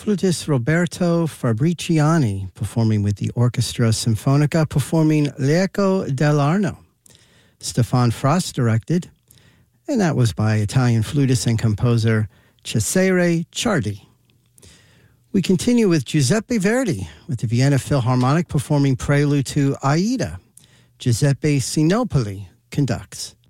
Flutist Roberto Fabriciani performing with the Orchestra Sinfonica, performing L'Eco dell'Arno. Stefan Frost directed, and that was by Italian flutist and composer Cesare Ciardi. We continue with Giuseppe Verdi with the Vienna Philharmonic performing Prelude to Aida. Giuseppe Sinopoli conducts.